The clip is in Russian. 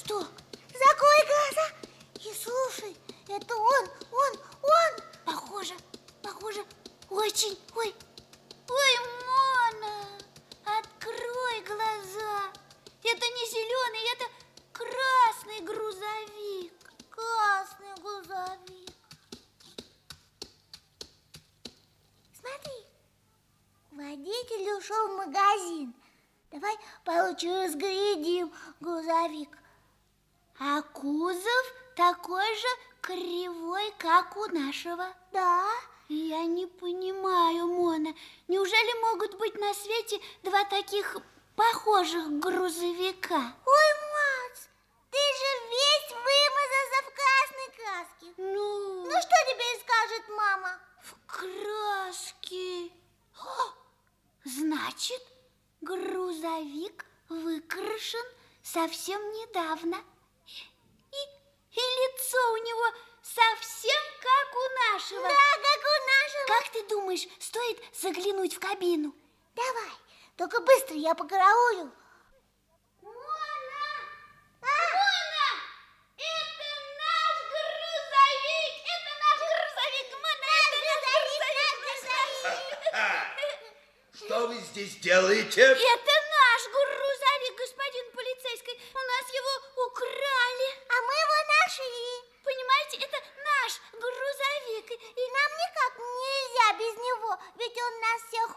Что? Закрой глаза и слушай. Это он. Похоже, очень. Ой, Мона, открой глаза. Это не зеленый, это красный грузовик. Красный грузовик. Смотри, водитель ушел в магазин. Давай получше разглядим грузовик. А кузов такой же кривой, как у нашего. Да. Я не понимаю, Мона, неужели могут быть на свете два таких похожих грузовика? Ой, Макс, ты же весь вымазался в красной краске. Ну, что теперь скажет мама? в краске. О, значит, грузовик выкрашен совсем недавно. И лицо у него совсем как у нашего. Да, как у нашего. Как ты думаешь, стоит заглянуть в кабину? Давай, только быстро, я покараулю. Мона! Мона! Это наш грузовик! Это наш грузовик! Мона, это наш грузовик! Что вы здесь делаете? Это наш грузовик, господин полицейский. У нас его украли. А мы его нашли. Понимаете, это наш грузовик. И нам никак нельзя без него, ведь он нас всех